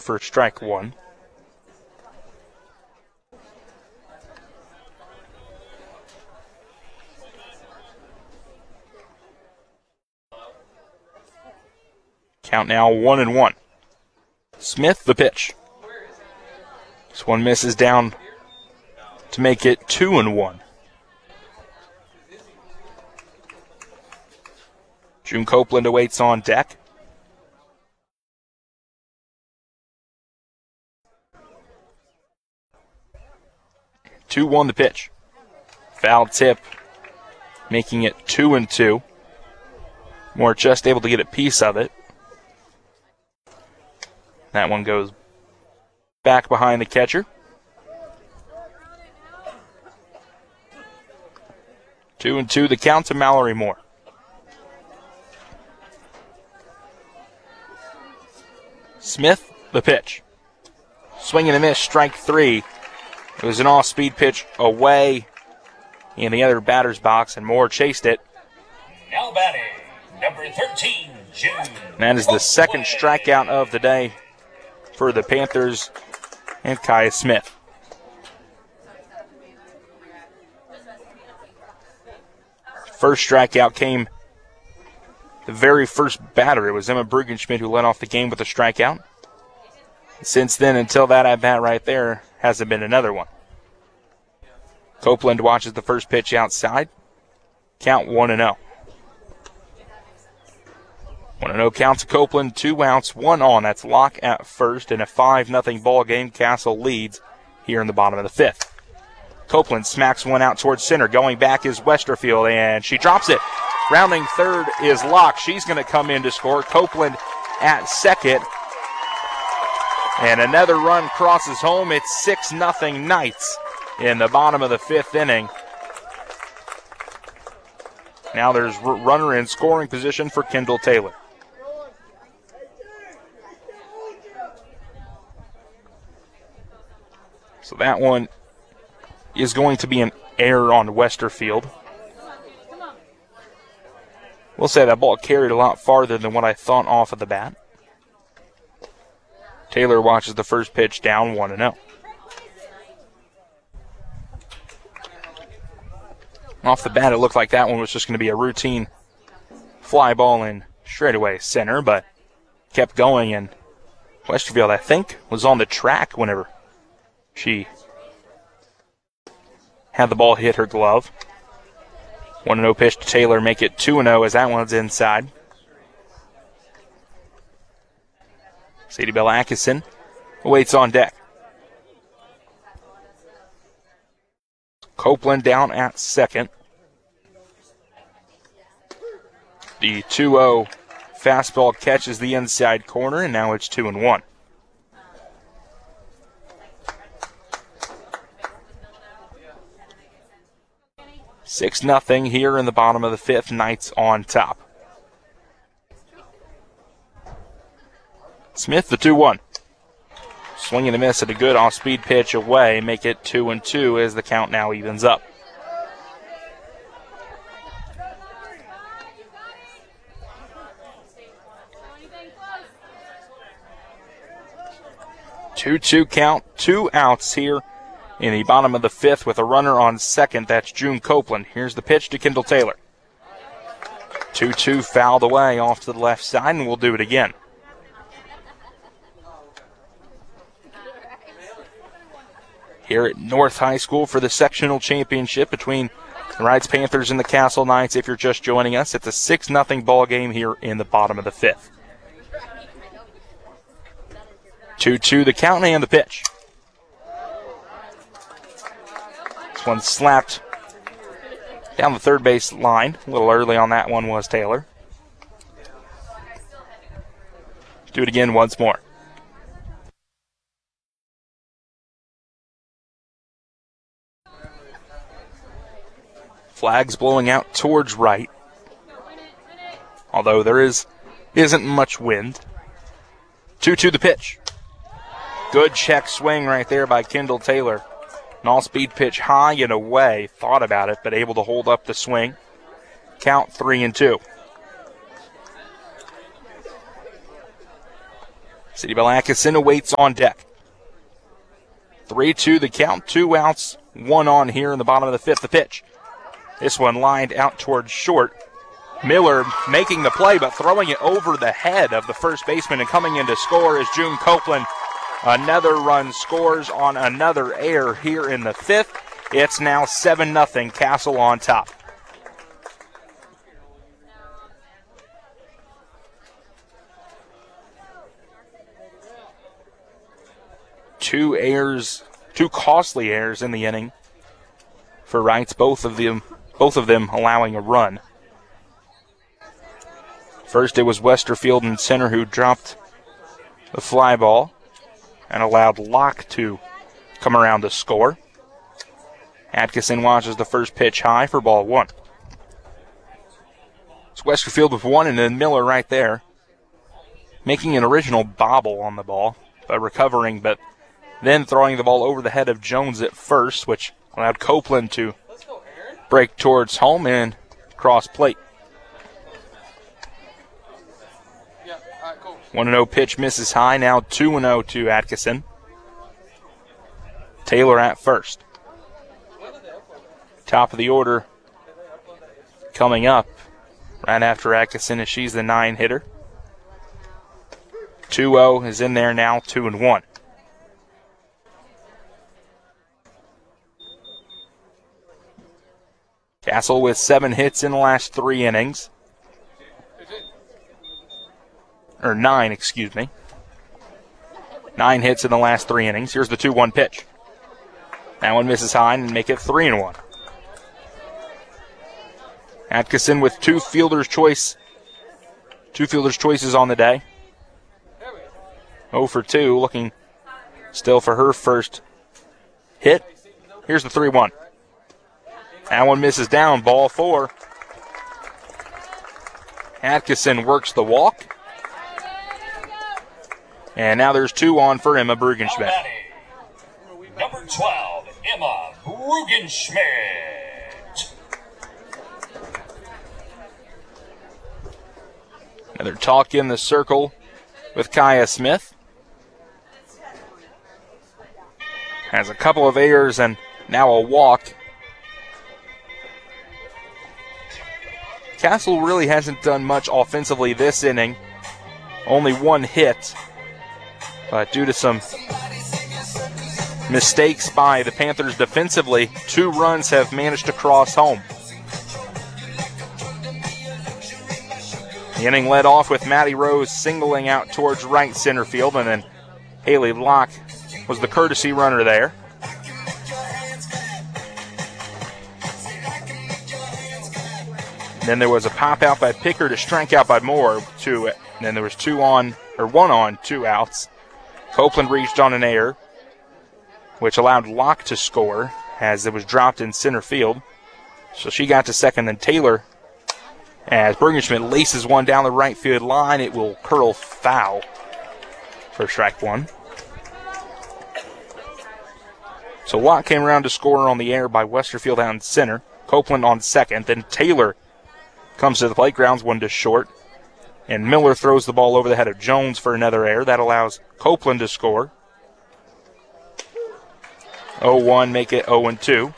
for strike one. Count now 1-1. Smith, the pitch. This one misses down to make it 2-1. June Copeland awaits on deck. Two one the pitch. Foul tip, making it 2-2. Moore just able to get a piece of it. That one goes back behind the catcher. 2-2 the count to Mallory Moore. Smith, the pitch. Swing and a miss, strike three. It was an off-speed pitch away in the other batter's box, and Moore chased it. Now batting, number 13, June. That is the second strikeout of the day for the Panthers and Kaya Smith. First strikeout came the very first batter. It was Emma Brugenschmidt who led off the game with a strikeout. Since then, until that at-bat right there, hasn't been another one. Copeland watches the first pitch outside. Count 1-0. 1-0 count to Copeland, 2 outs, 1 on. That's Locke at first in a 5-0 ball game. Castle leads here in the bottom of the fifth. Copeland smacks one out towards center. Going back is Westerfield, and she drops it. Rounding third is Locke. She's going to come in to score. Copeland at second. And another run crosses home. It's 6-0 Knights in the bottom of the fifth inning. Now there's runner in scoring position for Kendall Taylor. So that one is going to be an error on Westerfield. We'll say that ball carried a lot farther than what I thought off of the bat. Taylor watches the first pitch down 1-0. Off the bat, it looked like that one was just going to be a routine fly ball in straightaway center, but kept going, and Westerfield, I think, was on the track whenever she had the ball hit her glove. 1-0 pitch to Taylor, make it 2-0 as that one's inside. Sadie Bell Atkinson waits on deck. Copeland down at second. The 2-0 fastball catches the inside corner, and now it's 2-1. Six nothing here in the bottom of the fifth. Knights on top. Smith, the 2-1. Swing and a miss at a good off-speed pitch away. Make it 2-2 as the count now evens up. Two count, 2 outs here in the bottom of the fifth with a runner on second. That's June Copeland. Here's the pitch to Kendall Taylor. 2-2 fouled away off to the left side, and we'll do it again. Here at North High School for the sectional championship between the Rides Panthers and the Castle Knights. If you're just joining us, it's a 6-0 ball game here in the bottom of the fifth. 2-2 the count and the pitch. This one slapped down the third base line. A little early on that one was Taylor. Do it again once more. Flags blowing out towards right. Although there isn't much wind. 2-2 the pitch. Good check swing right there by Kendall Taylor. An all-speed pitch high and away. Thought about it, but able to hold up the swing. Count 3-2. City Bell Atkinson awaits on deck. 3-2 the count, 2 outs, 1 on here in the bottom of the 5th. The pitch. This one lined out towards short. Miller making the play, but throwing it over the head of the first baseman, and coming in to score is June Copeland. Another run scores on another error here in the 5th. It's now 7-0, Castle on top. Two costly errors in the inning for Wrights, both of them allowing a run. First, it was Westerfield in center who dropped the fly ball and allowed Locke to come around to score. Atkinson watches the first pitch high for ball 1. It's Westerfield with 1, and then Miller right there, making an original bobble on the ball by recovering, but then throwing the ball over the head of Jones at first, which allowed Copeland to break towards home and cross plate. 1-0 pitch misses high, now 2-0 to Atkinson. Taylor at first. Top of the order coming up right after Atkinson, as she's the 9 hitter. 2-0 is in there now, 2-1. Castle with 7 hits in the last 3 innings. Or 9, excuse me. 9 hits in the last 3 innings. Here's the 2-1 pitch. That one misses high and make it 3-1. Atkinson with two fielder's choices on the day. 0 for 2, looking still for her first hit. Here's the 3-1. That one misses down, ball 4. Atkinson works the walk. And now there's 2 on for Emma Brugenschmidt. Number 12, Emma Brugenschmidt. Another talk in the circle with Kaya Smith. Has a couple of errors and now a walk. Castle really hasn't done much offensively this inning. Only 1 hit. But due to some mistakes by the Panthers defensively, 2 runs have managed to cross home. The inning led off with Maddie Rose singling out towards right center field, and then Haley Locke was the courtesy runner there. Then there was a pop out by Picker to strike out by Moore. And then there was 1 on, 2 outs. Copeland reached on an error, which allowed Locke to score as it was dropped in center field. So she got to second, then Taylor, as Brugenschmidt laces one down the right field line, it will curl foul for strike 1. So Locke came around to score on the air by Westerfield out in center. Copeland on second, then Taylor comes to the plate, grounds one to short. And Miller throws the ball over the head of Jones for another error. That allows Copeland to score. 0-1, make it 0-2.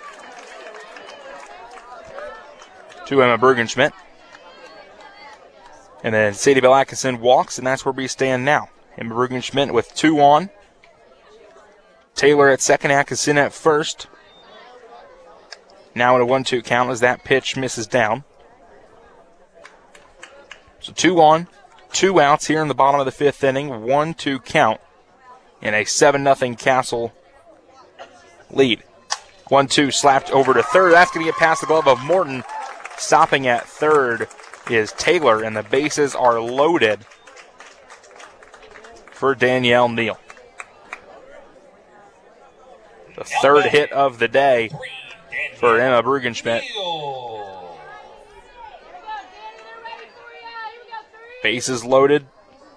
To Emma Brugenschmidt. And then Sadie Bell Atkinson walks, and that's where we stand now. Emma Brugenschmidt with 2 on. Taylor at second, Atkinson at first. Now in a 1-2 count as that pitch misses down. So 2 on, 2 outs here in the bottom of the 5th inning. 1-2 count in a 7-0 Castle lead. 1-2 slapped over to third. That's going to get past the glove of Morton. Stopping at third is Taylor, and the bases are loaded for Danielle Neal. The third hit of the day for Emma Brugenschmidt. Bases loaded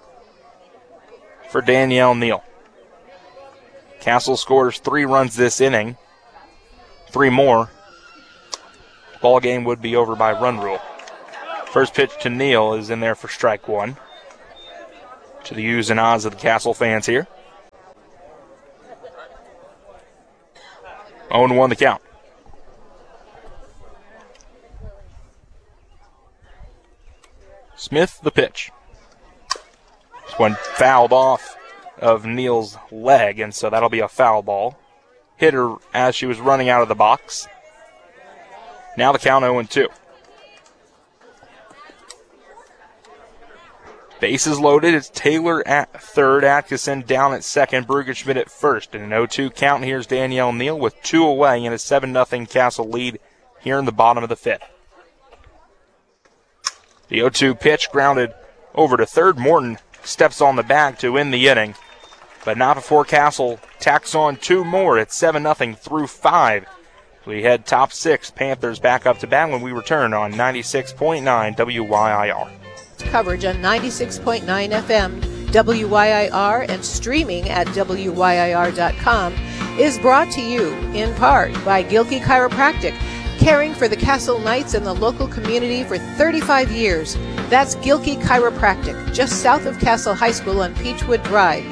for Danielle Neal. Castle scores 3 runs this inning. 3 more. Ball game would be over by run rule. First pitch to Neal is in there for strike 1. to the oohs and ahs of the Castle fans here. 0-1 the count. Smith the pitch. This one fouled off of Neal's leg, and so that'll be a foul ball. Hit her as she was running out of the box. Now the count 0-2. Bases loaded. It's Taylor at third, Atkinson down at second, Brugenschmidt at first. In an 0-2 count, here's Danielle Neal with 2 away in a 7-0 Castle lead here in the bottom of the 5th. The 0-2 pitch grounded over to third. Morton steps on the bag to end the inning, but not before Castle tacks on 2 more. It's 7-0 through 5. We head top 6. Panthers back up to bat when we return on 96.9 WYIR. Coverage on 96.9 FM, WYIR, and streaming at WYIR.com is brought to you in part by Gilkey Chiropractic, caring for the Castle Knights and the local community for 35 years. That's Gilkey Chiropractic, just south of Castle High School on Peachwood Drive,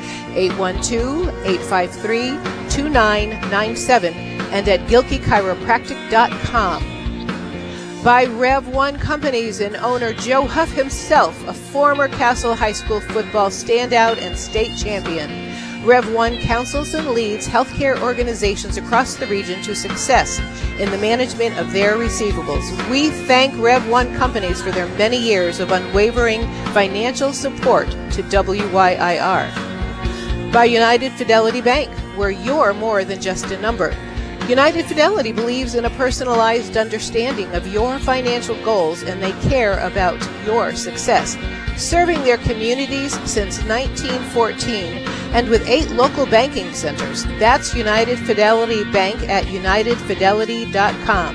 812-853-2997, and at GilkeyChiropractic.com. By Rev 1 Companies and owner Joe Huff himself, a former Castle High School football standout and state champion. Rev 1 counsels and leads healthcare organizations across the region to success in the management of their receivables. We thank Rev 1 Companies for their many years of unwavering financial support to WYIR. By United Fidelity Bank, where you're more than just a number. United Fidelity believes in a personalized understanding of your financial goals, and they care about your success. Serving their communities since 1914 and with 8 local banking centers. That's United Fidelity Bank at UnitedFidelity.com.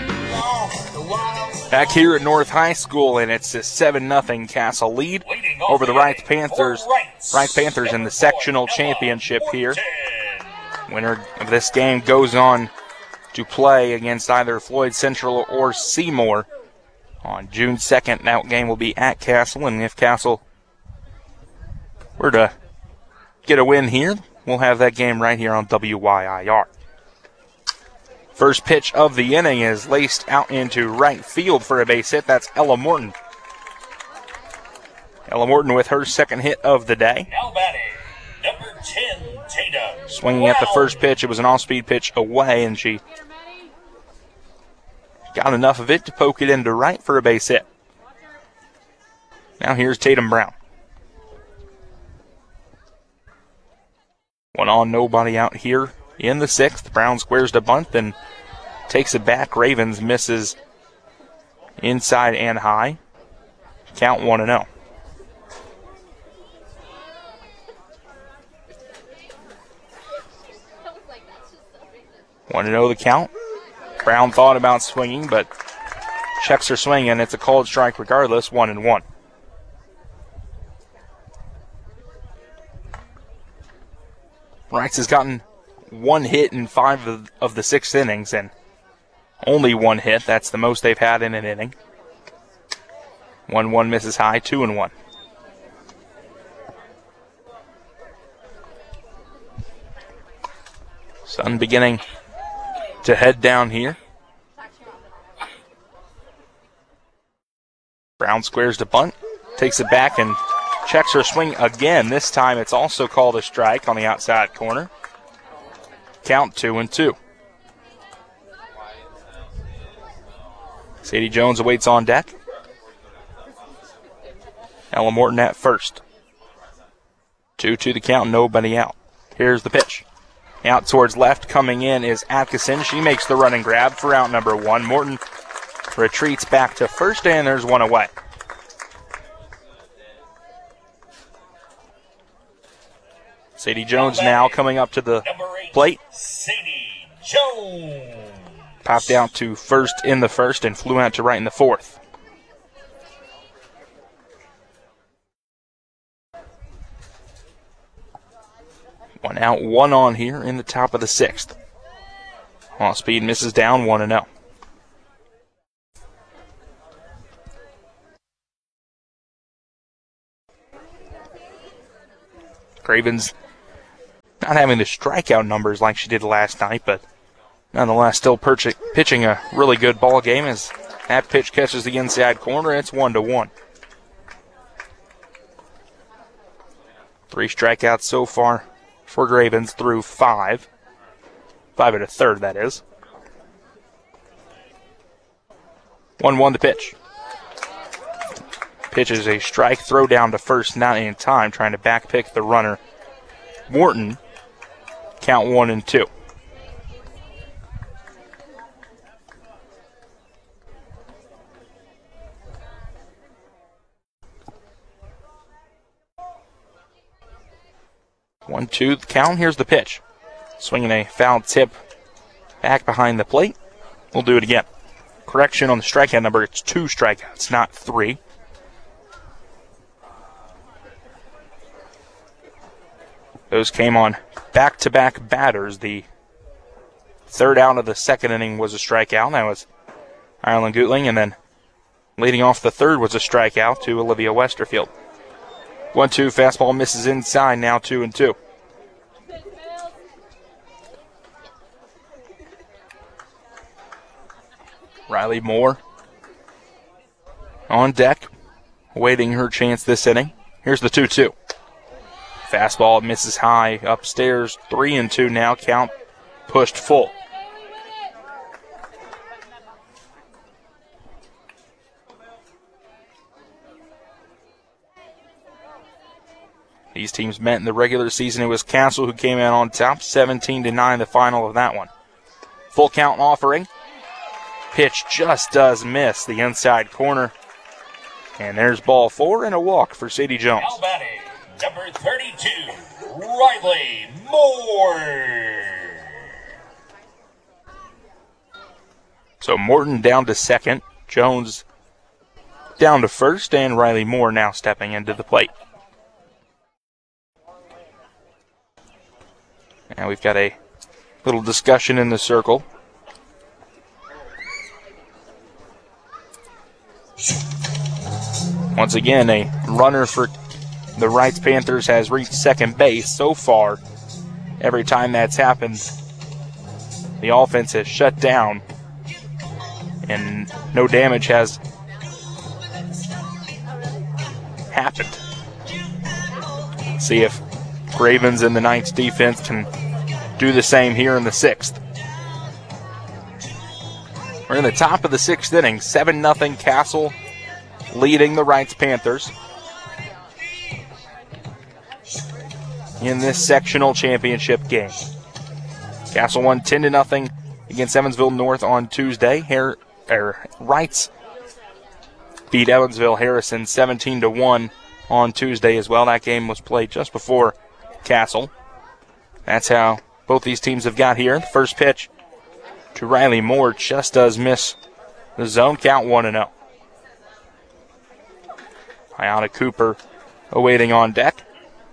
Back here at North High School, and it's a 7-0 Castle lead over the Wright Panthers. Wright Panthers in the sectional championship here. Winner of this game goes on to play against either Floyd Central or Seymour on June 2nd. That game will be at Castle, and if Castle were to get a win here, we'll have that game right here on WYIR. First pitch of the inning is laced out into right field for a base hit. That's Ella Morton. Ella Morton with her second hit of the day. Now batting, number 10, Tatum. Swinging at the first pitch, it was an off-speed pitch away, and she got enough of it to poke it into right for a base hit. Now here's Tatum Brown. 1 on, nobody out here in the 6th. Brown squares to bunt, then takes it back. Ravens misses inside and high. Count 1-0. Want to know the count? Brown thought about swinging, but checks her swing, and it's a called strike regardless, 1-1. Wrights has gotten 1 hit in 5 of the 6 innings, and only 1 hit. That's the most they've had in an inning. 1-1 misses high, 2-1. Sun beginning to head down here. Brown squares to bunt, takes it back and checks her swing again. This time it's also called a strike on the outside corner. Count 2-2. Sadie Jones awaits on deck. Ella Morton at first. 2-2 the count, nobody out. Here's the pitch. Out towards left, coming in is Atkinson. She makes the running grab for out number 1. Morton retreats back to first, and there's 1 away. Sadie Jones now coming up to the plate. Sadie Jones. Popped out to first in the first and flew out to right in the 4th. One out, 1 on here in the top of the 6th. Off speed misses down, 1-0. Cravens not having the strikeout numbers like she did last night, but nonetheless still pitching a really good ball game as that pitch catches the inside corner. It's 1-1. 3 strikeouts so far for Cravens through 5. 5 and a third, that is. 1-1 the pitch. Pitch is a strike, throw down to first, not in time, trying to backpick the runner. Morton, count 1-2. One, two, the count. Here's the pitch. Swinging a foul tip back behind the plate. We'll do it again. Correction on the strikeout number. It's 2 strikeouts, not 3. Those came on back-to-back batters. The third out of the second inning was a strikeout. That was Ireland Gutling. And then leading off the third was a strikeout to Olivia Westerfield. 1-2, fastball misses inside, now 2-2. Riley Moore on deck, awaiting her chance this inning. Here's the 2-2. Fastball misses high upstairs, 3-2 now, count pushed full. These teams met in the regular season. It was Castle who came out on top, 17-9, the final of that one. Full count offering. Pitch just does miss the inside corner. And there's ball 4 and a walk for Sadie Jones. Now batting, number 32, Riley Moore. So Morton down to second, Jones down to first, and Riley Moore now stepping into the plate. Now we've got a little discussion in the circle. Once again, a runner for the Wrights Panthers has reached second base so far. Every time that's happened, the offense has shut down and no damage has happened. See if Cravens and the Knights defense can do the same here in the 6th. We're in the top of the 6th inning. 7-0 Castle leading the Wrights Panthers in this sectional championship game. Castle won 10-0 against Evansville North on Tuesday. Wrights beat Evansville Harrison 17-1 on Tuesday as well. That game was played just before Castle. That's how both these teams have got here. The first pitch to Riley Moore just does miss the zone. Count 1-0. Ayana Cooper awaiting on deck.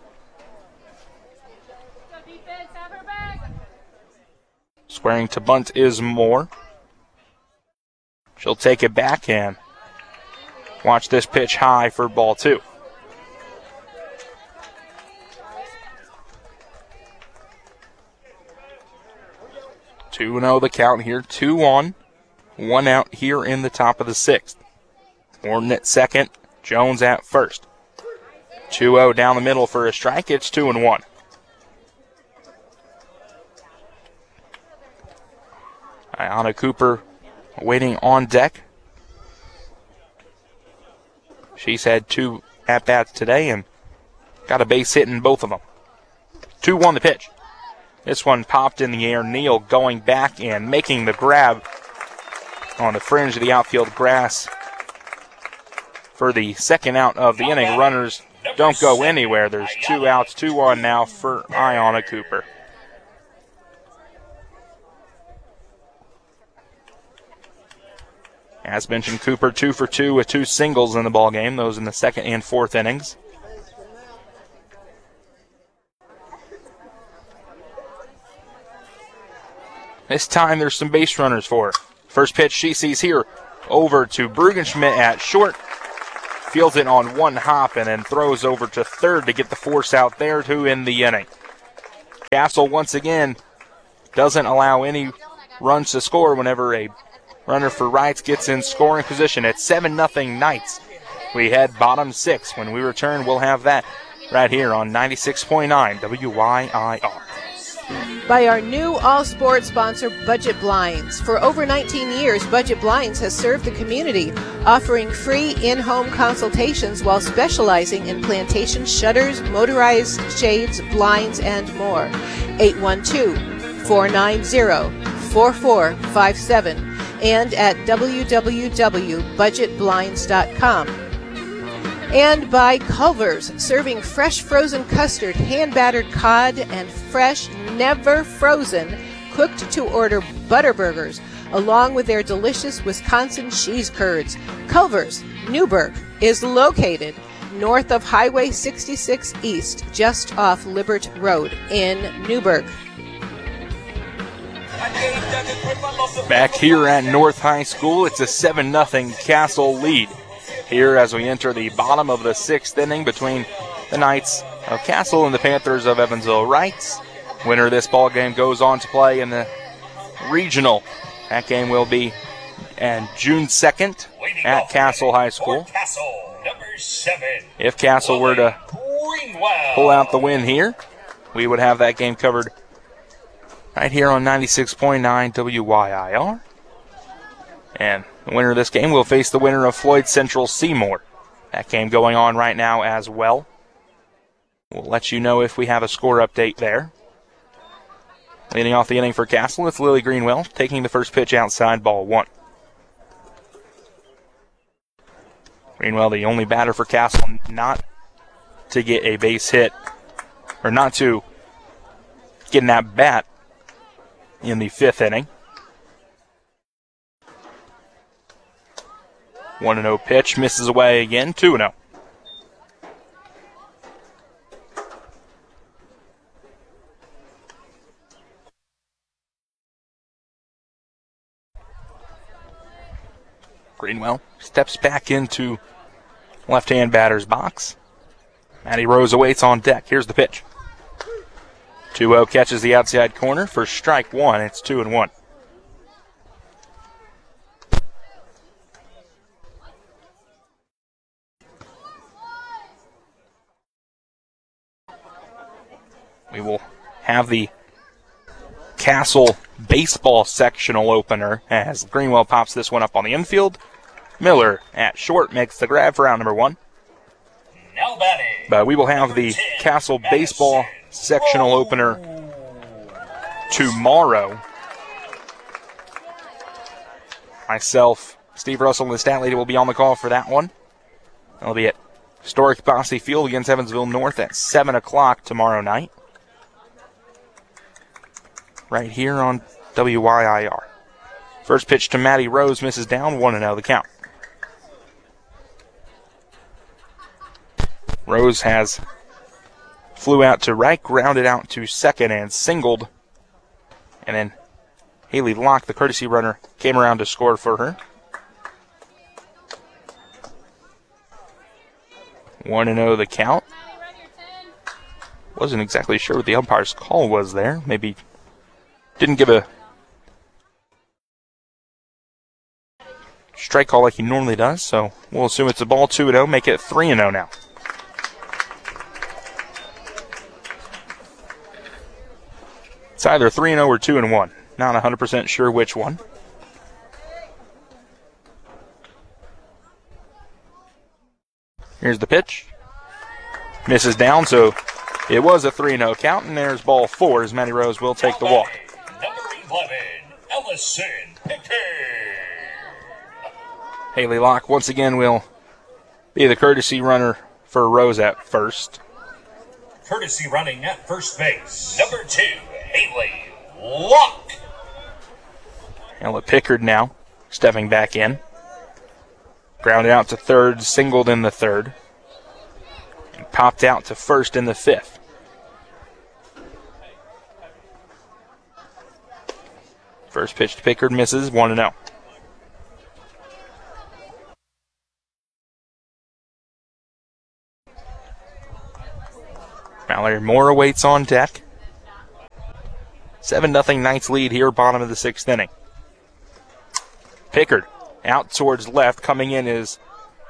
Squaring to bunt is Moore. She'll take it back and watch this pitch high for ball 2. Two 2-0 the count here. 2 on, 1 out here in the top of the 6th. Morton at second, Jones at first. 2-0 down the middle for a strike. It's 2-1. Ayana Cooper waiting on deck. She's had 2 at-bats today and got a base hit in both of them. 2-1 the pitch. This one popped in the air. Neal going back and making the grab on the fringe of the outfield grass for the second out of the inning. Runners don't go anywhere. There's 2 outs, 2-1 now for Ayana Cooper. As mentioned, Cooper 2 for 2 with 2 singles in the ballgame, those in the 2nd and 4th innings. This time there's some base runners for her. First pitch she sees here over to Brugenschmidt at short. fields it on one hop and then throws over to third to get the force out there to end the inning. Castle once again doesn't allow any runs to score whenever a runner for Wrights gets in scoring position. It's 7-0 Knights. We head bottom six. When we return, we'll have that right here on 96.9 WYIR. By our new all-sport sponsor, Budget Blinds. For over 19 years, Budget Blinds has served the community, offering free in-home consultations while specializing in plantation shutters, motorized shades, blinds, and more. 812-490-4457 and at www.budgetblinds.com. And by Culver's, serving fresh frozen custard, hand-battered cod, and fresh, never frozen, cooked-to-order butter burgers, along with their delicious Wisconsin cheese curds. Culver's, Newburgh, is located north of Highway 66 East, just off Libert Road in Newburgh. Back here at North High School, it's a 7-0 Castle lead. Here as we enter the bottom of the sixth inning between the Knights of Castle and the Panthers of Evansville Wrights. Winner of this ball game goes on to play in the regional. That game will be on June 2nd at Castle High School. If Castle were to pull out the win here, we would have that game covered right here on 96.9 WYIR. And the winner of this game will face the winner of Floyd Central Seymour. That game going on right now as well. We'll let you know if we have a score update there. Leading off the inning for Castle, it's Lily Greenwell taking the first pitch outside, ball one. Greenwell, the only batter for Castle not to get a base hit, or not to get in that bat in the fifth inning. 1-0 pitch, misses away again, 2-0. Greenwell steps back into left-hand batter's box. Maddie Rose awaits on deck. Here's the pitch. 2-0 catches the outside corner for strike one. It's 2-1. We will have the Castle baseball sectional opener as Greenwell pops this one up on the infield. Miller at short makes the grab for out number one. Now batting. But we will have the Castle baseball sectional opener tomorrow. Myself, Steve Russell, and the stat lady will be on the call for that one. It'll be at Historic Bosse Field against Evansville North at 7 o'clock tomorrow night. Right here on WYIR. First pitch to Maddie Rose, misses down, 1-0 the count. Rose has flew out to right, grounded out to second, and singled. And then Haley Locke, the courtesy runner, came around to score for her. 1-0 the count. Wasn't exactly sure what the umpire's call was there. Maybe didn't give a strike call like he normally does, so we'll assume it's a ball. 2-0, make it 3-0 now. It's either 3-0 or 2-1. Not 100% sure which one. Here's the pitch. Misses down, so it was a 3-0 count, and there's ball four as Maddie Rose will take the walk. Number 11, Ellison Pickard. Haley Locke once again will be the courtesy runner for Rose at first. Courtesy running at first base. Number 2, Haley Locke. Ella Pickard now stepping back in. Grounded out to third, singled in the third. And popped out to first in the fifth. First pitch to Pickard misses, 1-0. Mallory Moore awaits on deck. 7-0 Knights lead here, bottom of the 6th inning. Pickard out towards left. Coming in is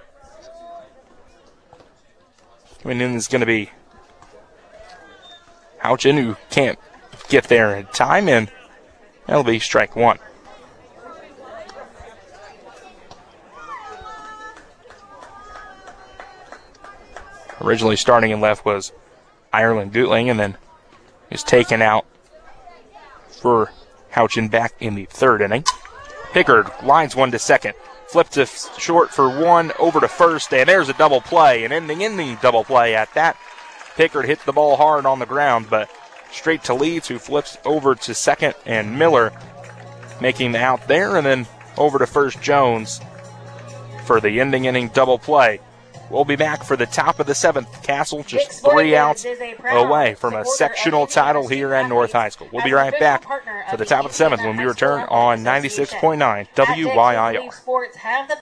going to be Houchin, who can't get there in time, and that'll be strike one. Originally starting in left was Ireland Gutling, and then is taken out for Houchin back in the 3rd inning. Pickard lines one to second. Flip to short for one, over to first, and there's a double play, an ending double play at that. Pickard hit the ball hard on the ground, but straight to Leeds, who flips over to second, and Miller making the out there, and then over to first Jones for the ending inning double play. We'll be back for the top of the 7th. Castle just 3 outs away from a sectional title here at North High School. We'll be right back for the top of the 7th when we return on 96.9 WYIR.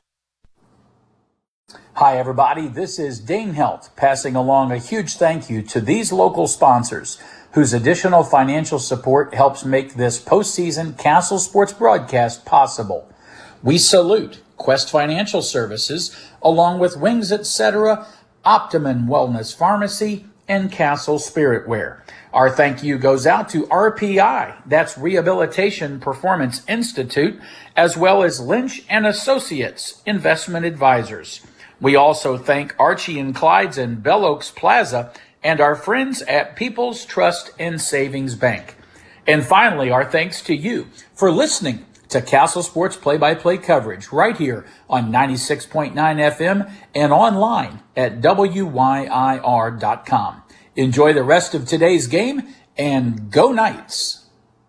Hi, everybody. This is Dane Helt passing along a huge thank you to these local sponsors whose additional financial support helps make this postseason Castle Sports broadcast possible. We salute Quest Financial Services, along with Wings Etc., Optimum Wellness Pharmacy, and Castle Spiritwear. Our thank you goes out to RPI, that's Rehabilitation Performance Institute, as well as Lynch and Associates Investment Advisors. We also thank Archie and Clyde's and Bell Oaks Plaza and our friends at People's Trust and Savings Bank. And finally, our thanks to you for listening to Castle Sports play-by-play coverage right here on 96.9 FM and online at WYIR.com. Enjoy the rest of today's game and go Knights!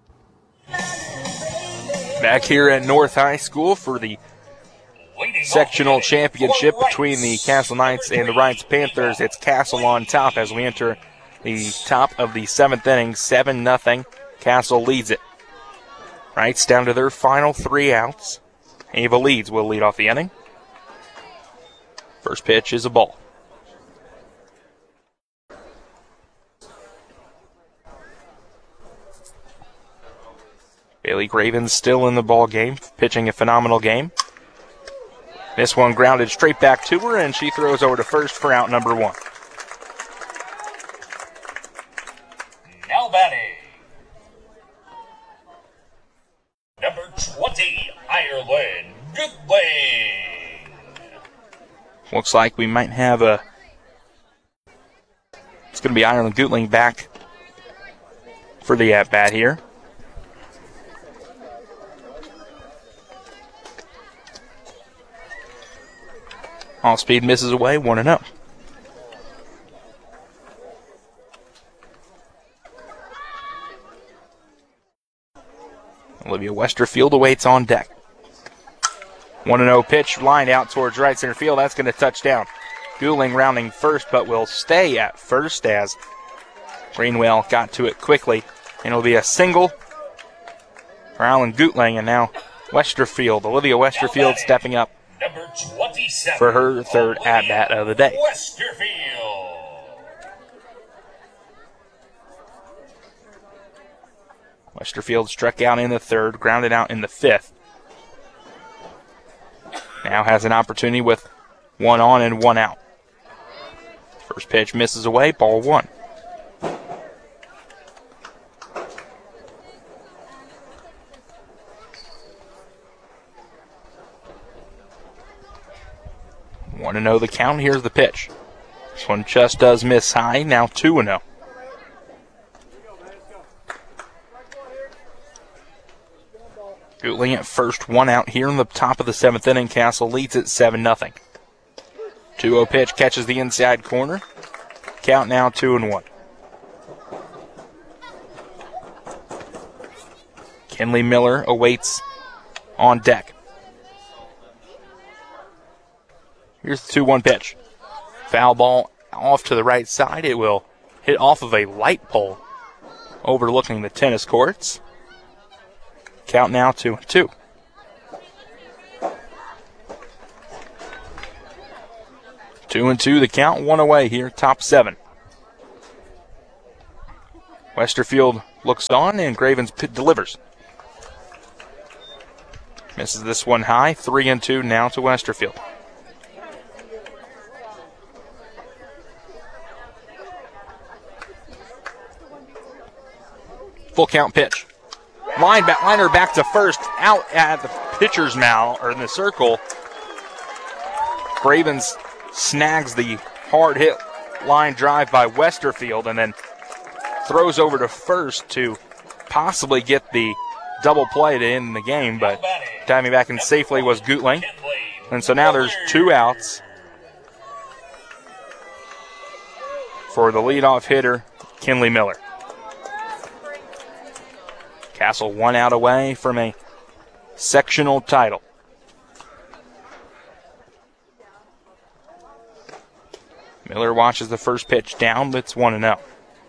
Back here at North High School for the sectional championship between the Castle Knights and the Rites Panthers. It's Castle on top as we enter the top of the 7th inning. 7-0. Castle leads it. Rites down to their final 3 outs. Ava Leeds will lead off the inning. First pitch is a ball. Bailey Graven still in the ball game, pitching a phenomenal game. This one grounded straight back to her, and she throws over to first for out number 1. Now batting, number 20, Ireland Gutling. Looks like we might have it's going to be Ireland Gutling back for the at-bat here. Off speed misses away, 1-0. Olivia Westerfield awaits on deck. 1-0 pitch lined out towards right center field. That's going to touch down. Gutling rounding first, but will stay at first as Greenwell got to it quickly. And it'll be a single for Alan Gutling, and now Westerfield. Olivia Westerfield stepping up Number 27, for her 3rd at-bat of the day. Westerfield. Westerfield struck out in the 3rd, grounded out in the 5th. Now has an opportunity with 1 on and 1 out. First pitch misses away, ball 1. Want to know the count? Here's the pitch. This one just does miss high. Now 2-0. Gutling at first, 1 out here in the top of the 7th inning. Castle leads at 7-0. 2-0 pitch catches the inside corner. Count now 2-1. Kinley Miller awaits on deck. Here's the 2-1 pitch. Foul ball off to the right side. It will hit off of a light pole overlooking the tennis courts. Count now 2-2. Two and two, the count, 1 away here, top 7. Westerfield looks on, and Gravens delivers. Misses this one high. 3-2 now to Westerfield. Full count pitch. Liner back to first, out at the pitcher's mound, or in the circle. Gravens snags the hard hit line drive by Westerfield and then throws over to first to possibly get the double play to end the game, but diving back in safely was Gootling. And so now there's 2 outs for the leadoff hitter, Kinley Miller. Castle 1 out away from a sectional title. Miller watches the first pitch down, but it's 1-0.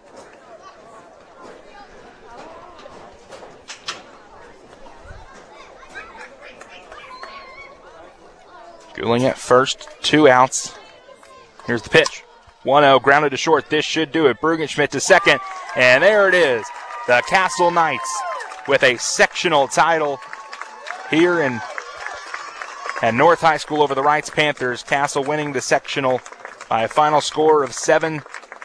Gooling at first, 2 outs. Here's the pitch. 1-0, grounded to short. This should do it. Brugenschmidt to second, and there it is. The Castle Knights with a sectional title here at North High School over the Wrights Panthers. Castle winning the sectional by a final score of 7-0.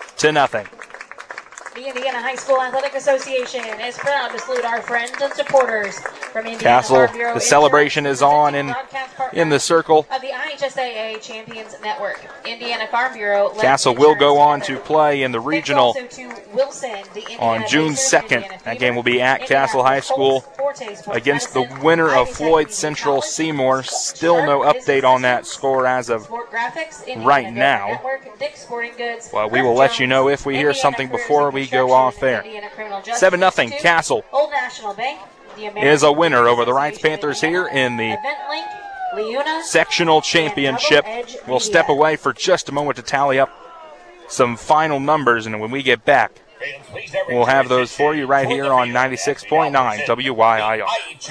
The Indiana High School Athletic Association is proud to salute our friends and supporters from Indiana Castle, Farm Bureau the celebration is on in the circle. Of the IHSAA Champions Network. Indiana Farm Bureau. Castle will go on to play in the regional Wilson, on June 2nd. That game will be at Castle High School against the winner of Floyd Central Seymour. Still no update on that score as of right now. Well, we will let you know if we hear something before we go off there. 7-0 Castle is a winner over the Wrights Panthers here in the sectional championship. We'll step away for just a moment to tally up some final numbers, and when we get back, we'll have those for you right here on 96.9 WYIR.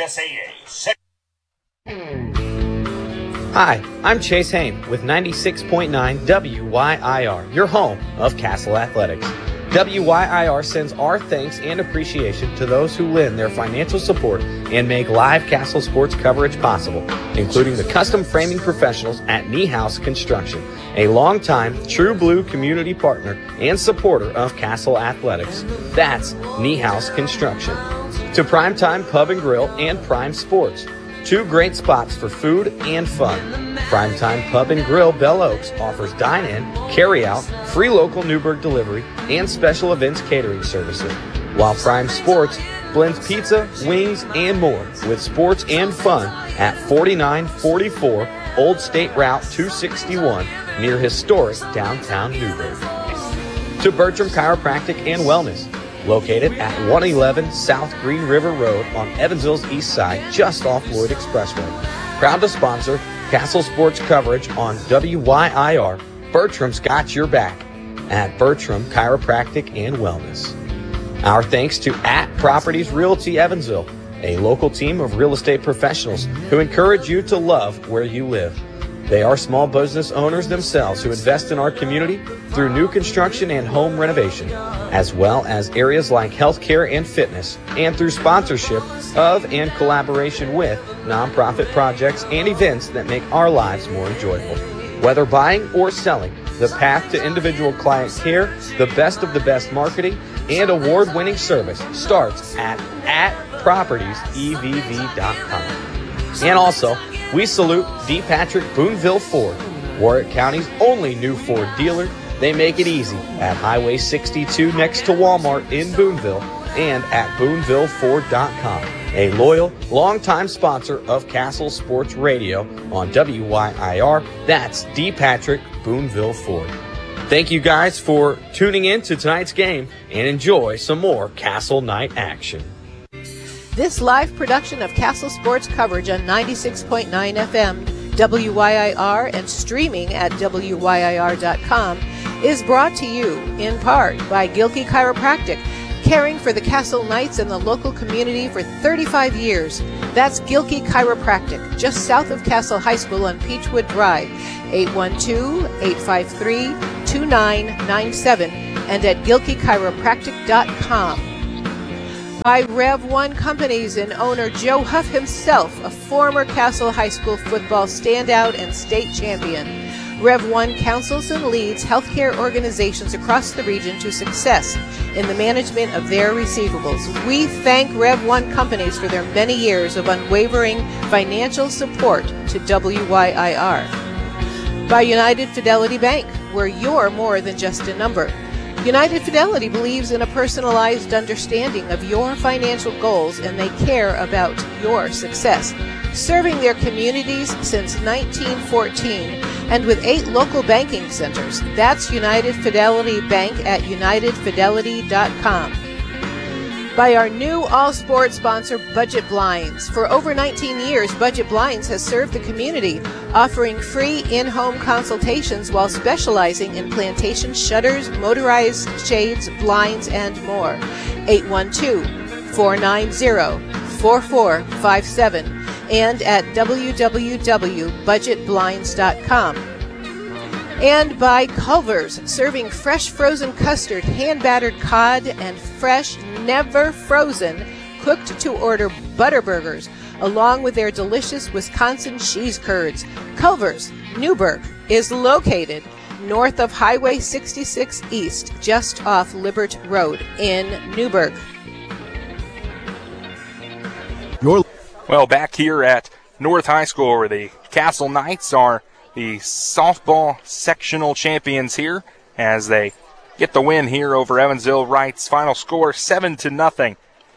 Hi, I'm Chase Haim with 96.9 WYIR, your home of Castle Athletics. WYIR sends our thanks and appreciation to those who lend their financial support and make live Castle sports coverage possible, including the custom framing professionals at Niehaus Construction, a longtime True Blue community partner and supporter of Castle Athletics. That's Niehaus Construction. To Primetime Pub and Grill and Prime Sports, 2 great spots for food and fun. Primetime Pub and Grill Bell Oaks offers dine-in, carry-out, free local Newburgh delivery, and special events catering services, while Prime Sports blends pizza, wings, and more with sports and fun at 4944 Old State Route 261 near historic downtown Newburgh. To Bertram Chiropractic and Wellness, located at 111 South Green River Road on Evansville's east side, just off Lloyd Expressway. Proud to sponsor Castle Sports coverage on WYIR. Bertram's got your back at Bertram Chiropractic and Wellness. Our thanks to @Properties Realty Evansville, a local team of real estate professionals who encourage you to love where you live. They are small business owners themselves who invest in our community through new construction and home renovation, as well as areas like healthcare and fitness, and through sponsorship of and collaboration with nonprofit projects and events that make our lives more enjoyable. Whether buying or selling, the path to individual client care, the best of the best marketing, and award-winning service starts at propertiesevv.com. And also, we salute D. Patrick Boonville Ford, Warwick County's only new Ford dealer. They make it easy at Highway 62 next to Walmart in Boonville and at BoonvilleFord.com, a loyal, longtime sponsor of Castle Sports Radio on WYIR. That's D. Patrick Boonville Ford. Thank you guys for tuning in to tonight's game and enjoy some more Castle Night action. This live production of Castle Sports coverage on 96.9 FM, WYIR, and streaming at WYIR.com is brought to you in part by Gilkey Chiropractic, caring for the Castle Knights and the local community for 35 years. That's Gilkey Chiropractic, just south of Castle High School on Peachwood Drive, 812-853-2997. and at gilkeychiropractic.com. By Rev 1 Companies and owner Joe Huff himself, a former Castle High School football standout and state champion. Rev 1 counsels and leads healthcare organizations across the region to success in the management of their receivables. We thank Rev 1 Companies for their many years of unwavering financial support to WYIR. By United Fidelity Bank, where you're more than just a number. United Fidelity believes in a personalized understanding of your financial goals, and they care about your success. Serving their communities since 1914 and with 8 local banking centers. That's United Fidelity Bank at unitedfidelity.com. By our new all-sport sponsor, Budget Blinds. For over 19 years, Budget Blinds has served the community, offering free in-home consultations while specializing in plantation shutters, motorized shades, blinds, and more. 812-490-4457 and at www.budgetblinds.com. And by Culver's, serving fresh frozen custard, hand-battered cod, and fresh, never frozen, cooked-to-order Butterburgers, along with their delicious Wisconsin cheese curds. Culver's, Newburgh, is located north of Highway 66 East, just off Libert Road in Newburgh. Well, back here at North High School, where the Castle Knights are the softball sectional champions here, as they get the win here over Evansville Wrights. Final score 7-0.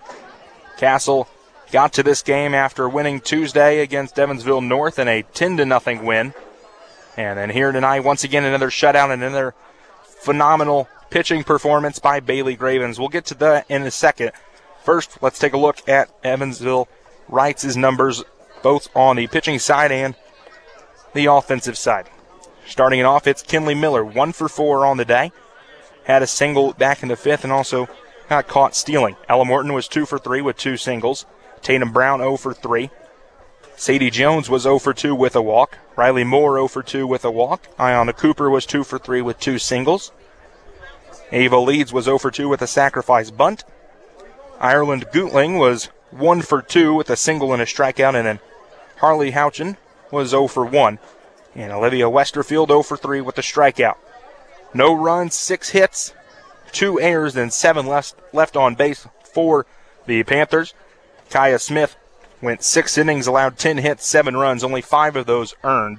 Castle got to this game after winning Tuesday against Evansville North in a 10-0 win. And then here tonight, once again, another shutout and another phenomenal pitching performance by Bailey Gravens. We'll get to that in a second. First, let's take a look at Evansville Wrights' numbers, both on the pitching side and the offensive side. Starting it off, it's Kinley Miller, 1 for 4 on the day. Had a single back in the 5th and also got caught stealing. Ella Morton was 2 for 3 with 2 singles. Tatum Brown 0 for 3. Sadie Jones was 0 for 2 with a walk. Riley Moore 0 for 2 with a walk. Ayanna Cooper was 2 for 3 with 2 singles. Ava Leeds was 0 for 2 with a sacrifice bunt. Ireland Gootling was 1 for 2 with a single and a strikeout, and then Harley Houchin was 0 for 1. And Olivia Westerfield 0 for 3 with a strikeout. No runs, 6 hits, 2 errors, and 7 left on base for the Panthers. Kaya Smith went 6 innings, allowed 10 hits, 7 runs, only 5 of those earned.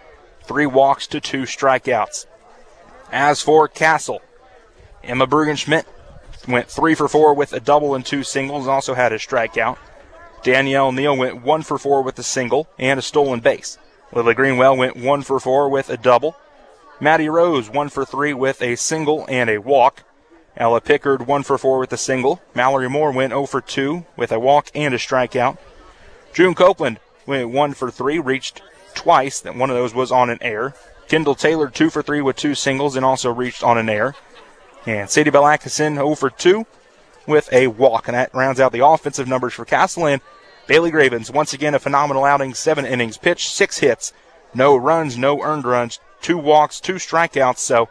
3 walks to 2 strikeouts. As for Castle, Emma Brugenschmidt went 3 for 4 with a double and 2 singles, also had a strikeout. Danielle Neal went 1 for 4 with a single and a stolen base. Lily Greenwell went 1 for 4 with a double. Maddie Rose 1 for 3 with a single and a walk. Ella Pickard 1 for 4 with a single. Mallory Moore went 0 for 2 with a walk and a strikeout. June Copeland went 1 for 3, reached twice. One of those was on an error. Kendall Taylor 2 for 3 with 2 singles and also reached on an error. And Sadie Belakison 0 for 2 with a walk. And that rounds out the offensive numbers for Castle. And Bailey Gravens, once again, a phenomenal outing. 7 innings pitched, 6 hits, no runs, no earned runs, 2 walks, 2 strikeouts. So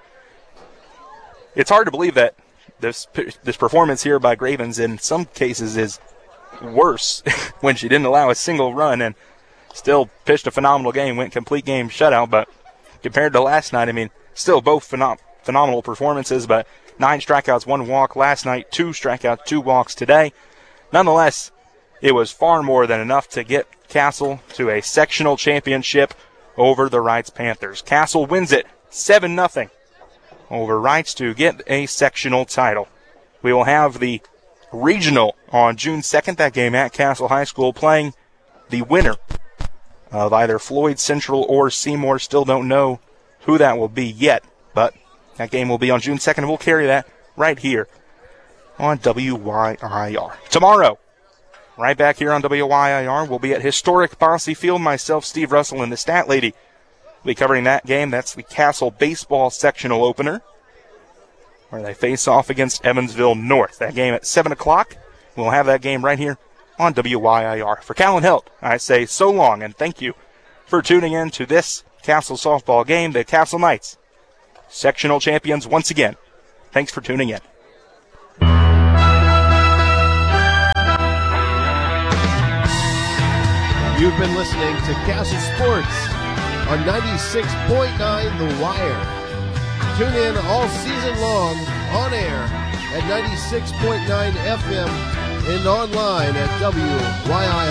it's hard to believe that this performance here by Gravens in some cases is worse when she didn't allow a single run and still pitched a phenomenal game, went complete game shutout. But compared to last night, I mean, still both phenomenal performances, but 9 strikeouts, 1 walk last night, 2 strikeouts, 2 walks today. Nonetheless, it was far more than enough to get Castle to a sectional championship over the Wrights Panthers. Castle wins it 7-0 over Wrights to get a sectional title. We will have the regional on June 2nd, that game at Castle High School, playing the winner of either Floyd Central or Seymour. Still don't know who that will be yet, but that game will be on June 2nd, and we'll carry that right here on WYIR. Tomorrow, right back here on WYIR, we'll be at historic Bosse Field. Myself, Steve Russell, and the Stat Lady will be covering that game. That's the Castle baseball sectional opener, where they face off against Evansville North. That game at 7 o'clock. We'll have that game right here on WYIR. For Callan Helt, I say so long, and thank you for tuning in to this Castle softball game. The Castle Knights, sectional champions once again Thanks for tuning in. You've been listening to Castle Sports on 96.9 The Wire. Tune in all season long on air at 96.9 FM and online at WYIR.